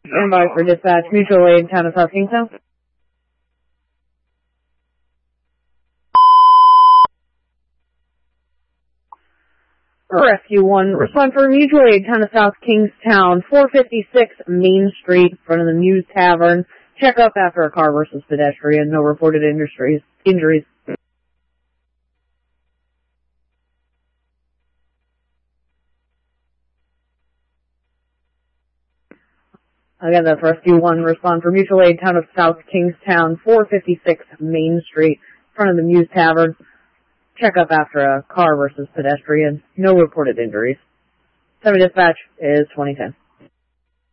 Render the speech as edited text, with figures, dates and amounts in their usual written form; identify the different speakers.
Speaker 1: Stand by for dispatch. Mutual aid, town of South Kingstown. Rescue 1, respond for mutual aid, town of South Kingstown, 456 Main Street, in front of the Muse Tavern. Check up after a car versus pedestrian. No reported injuries. Again, that's Rescue 1, respond for mutual aid, town of South Kingstown, 456 Main Street, in front of the Muse Tavern. Check up after a car versus pedestrian. No reported injuries. Semi-dispatch is 2010.